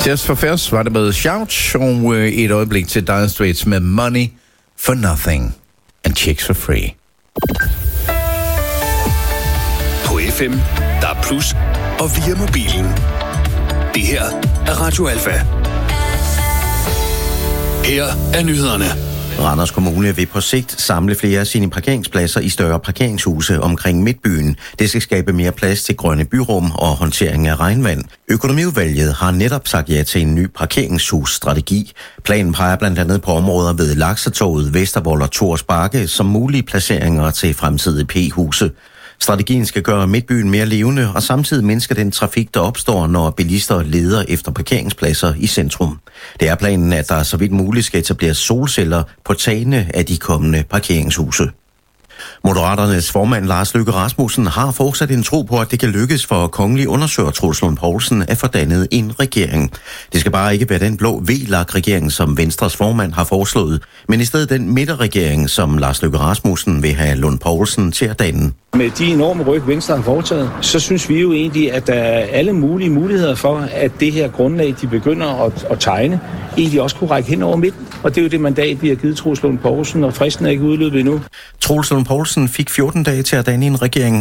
Just for Fairs var det med Shout, og et øjeblik til Dire Straits med Money for Nothing and Chicks for Free. På FM, der er plus, og via mobilen. Det her er Radio Alfa. Her er nyhederne. Randers Kommune vil på sigt samle flere af sine parkeringspladser i større parkeringshuse omkring Midtbyen. Det skal skabe mere plads til grønne byrum og håndtering af regnvand. Økonomiudvalget har netop sagt ja til en ny parkeringshusstrategi. Planen peger blandt andet på områder ved Laksertorvet, Vestervold og Thors Bakke som mulige placeringer til fremtidige P-huse. Strategien skal gøre Midtbyen mere levende og samtidig mindske den trafik, der opstår, når bilister leder efter parkeringspladser i centrum. Det er planen, at der så vidt muligt skal etableres solceller på tagene af de kommende parkeringshuse. Moderaternes formand Lars Løkke Rasmussen har fortsat en tro på, at det kan lykkes for kongelig undersøger Troels Lund Poulsen at få dannet en regering. Det skal bare ikke være den blå VLAK-regering, som Venstres formand har foreslået, men i stedet den midterregering, som Lars Løkke Rasmussen vil have Lund Poulsen til at danne. Med de enorme ryg, Venstre har foretaget, så synes vi jo egentlig, at der er alle mulige muligheder for, at det her grundlag, de begynder at tegne, egentlig også kunne række hen over midten. Og det er jo det mandat, vi har givet Troels Lund Poulsen, og fristen er ikke udløbet endnu. Troels Lund Poulsen fik 14 dage til at danne en regering,